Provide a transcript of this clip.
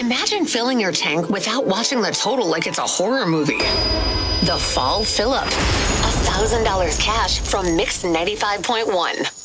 Imagine filling your tank without watching the total like it's a horror movie. The Fall Fill Up. $1,000 cash from Mix 95.1.